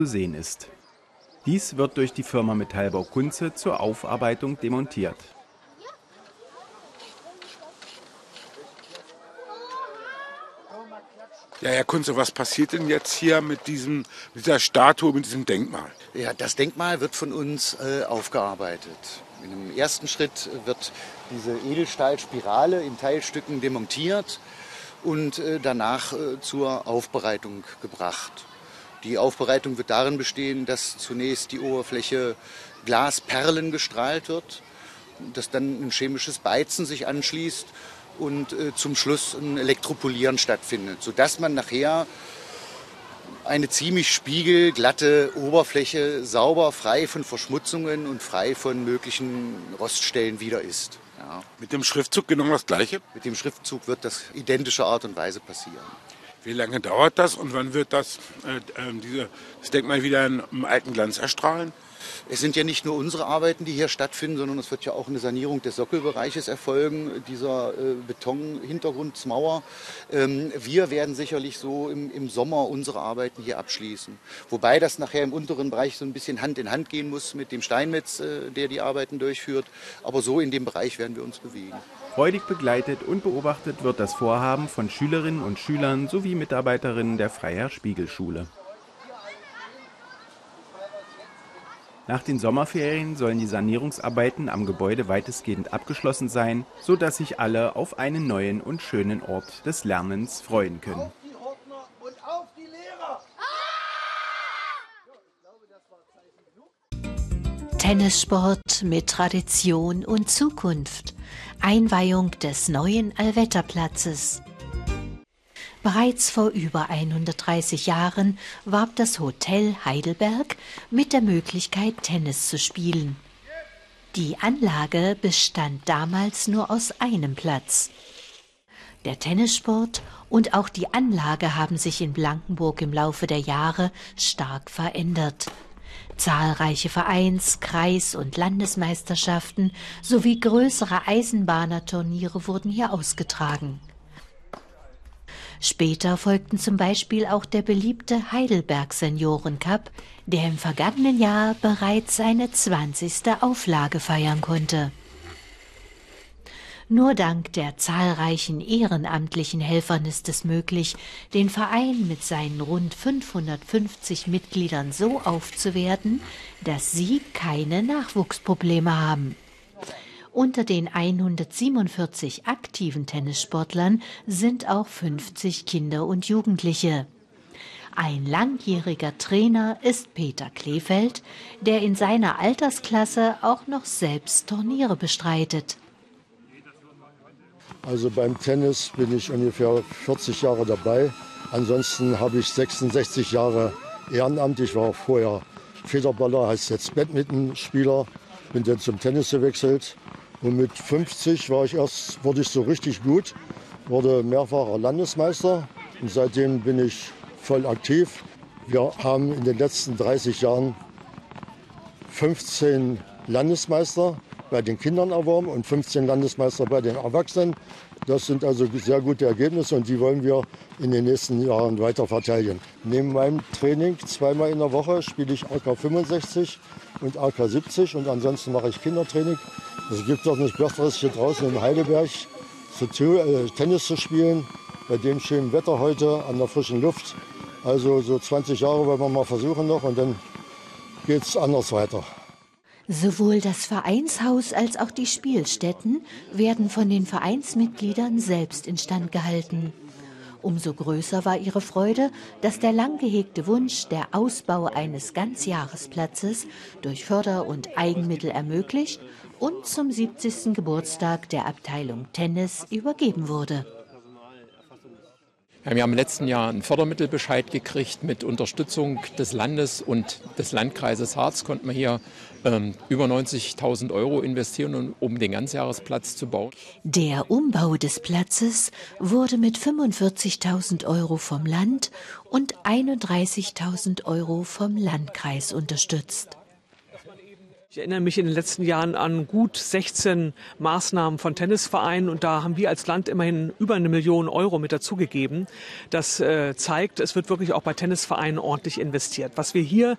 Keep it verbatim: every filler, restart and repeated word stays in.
zu sehen ist. Dies wird durch die Firma Metallbau Kunze zur Aufarbeitung demontiert. Ja, Herr Kunze, was passiert denn jetzt hier mit diesem, mit dieser Statue, mit diesem Denkmal? Ja, das Denkmal wird von uns äh, aufgearbeitet. In einem ersten Schritt wird diese Edelstahlspirale in Teilstücken demontiert und äh, danach äh, zur Aufbereitung gebracht. Die Aufbereitung wird darin bestehen, dass zunächst die Oberfläche Glasperlen gestrahlt wird, dass dann ein chemisches Beizen sich anschließt und äh, zum Schluss ein Elektropolieren stattfindet, sodass man nachher eine ziemlich spiegelglatte Oberfläche sauber, frei von Verschmutzungen und frei von möglichen Roststellen wieder ist. Ja. Mit dem Schriftzug genau das Gleiche? Mit dem Schriftzug wird das identische Art und Weise passieren. Wie lange dauert das und wann wird das, äh, äh, diese, das Denkmal wieder im alten Glanz erstrahlen? Es sind ja nicht nur unsere Arbeiten, die hier stattfinden, sondern es wird ja auch eine Sanierung des Sockelbereiches erfolgen, dieser äh, Beton-Hintergrundsmauer. Ähm, wir werden sicherlich so im, im Sommer unsere Arbeiten hier abschließen. Wobei das nachher im unteren Bereich so ein bisschen Hand in Hand gehen muss mit dem Steinmetz, äh, der die Arbeiten durchführt. Aber so in dem Bereich werden wir uns bewegen. Freudig begleitet und beobachtet wird das Vorhaben von Schülerinnen und Schülern sowie Mitarbeiterinnen der Freiherr Spiegel-Schule. Nach den Sommerferien sollen die Sanierungsarbeiten am Gebäude weitestgehend abgeschlossen sein, sodass sich alle auf einen neuen und schönen Ort des Lernens freuen können. Tennissport mit Tradition und Zukunft. Einweihung des neuen Allwetterplatzes. Bereits vor über hundertdreißig Jahren warb das Hotel Heidelberg mit der Möglichkeit, Tennis zu spielen. Die Anlage bestand damals nur aus einem Platz. Der Tennissport und auch die Anlage haben sich in Blankenburg im Laufe der Jahre stark verändert. Zahlreiche Vereins-, Kreis- und Landesmeisterschaften sowie größere Eisenbahnerturniere wurden hier ausgetragen. Später folgten zum Beispiel auch der beliebte Heidelberg Senioren Cup, der im vergangenen Jahr bereits seine zwanzigste Auflage feiern konnte. Nur dank der zahlreichen ehrenamtlichen Helfern ist es möglich, den Verein mit seinen rund fünfhundertfünfzig Mitgliedern so aufzuwerten, dass sie keine Nachwuchsprobleme haben. Unter den hundertsiebenundvierzig aktiven Tennissportlern sind auch fünfzig Kinder und Jugendliche. Ein langjähriger Trainer ist Peter Kleefeld, der in seiner Altersklasse auch noch selbst Turniere bestreitet. Also beim Tennis bin ich ungefähr vierzig Jahre dabei. Ansonsten habe ich sechsundsechzig Jahre Ehrenamt. Ich war vorher Federballer, heißt jetzt Badmintonspieler, bin dann zum Tennis gewechselt. Und mit fünfzig war ich erst, wurde ich so richtig gut, wurde mehrfacher Landesmeister und seitdem bin ich voll aktiv. Wir haben in den letzten dreißig Jahren fünfzehn Landesmeister bei den Kindern erworben und fünfzehn Landesmeister bei den Erwachsenen. Das sind also sehr gute Ergebnisse und die wollen wir in den nächsten Jahren weiter verteidigen. Neben meinem Training zweimal in der Woche spiele ich A K fünfundsechzig und A K siebzig und ansonsten mache ich Kindertraining. Es gibt doch nichts Besseres, hier draußen im Heidelberg zu, äh, Tennis zu spielen, bei dem schönen Wetter heute an der frischen Luft. Also so zwanzig Jahre wollen wir mal versuchen noch und dann geht es anders weiter. Sowohl das Vereinshaus als auch die Spielstätten werden von den Vereinsmitgliedern selbst instand gehalten. Umso größer war ihre Freude, dass der lang gehegte Wunsch, der Ausbau eines Ganzjahresplatzes durch Förder- und Eigenmittel ermöglicht und zum siebzigsten Geburtstag der Abteilung Tennis übergeben wurde. Wir haben im letzten Jahr einen Fördermittelbescheid gekriegt. Mit Unterstützung des Landes und des Landkreises Harz konnten wir hier ähm, über neunzigtausend Euro investieren, um den Ganzjahresplatz zu bauen. Der Umbau des Platzes wurde mit fünfundvierzigtausend Euro vom Land und einunddreißigtausend Euro vom Landkreis unterstützt. Ich erinnere mich in den letzten Jahren an gut sechzehn Maßnahmen von Tennisvereinen und da haben wir als Land immerhin über eine Million Euro mit dazugegeben. Das äh, zeigt, es wird wirklich auch bei Tennisvereinen ordentlich investiert. Was wir hier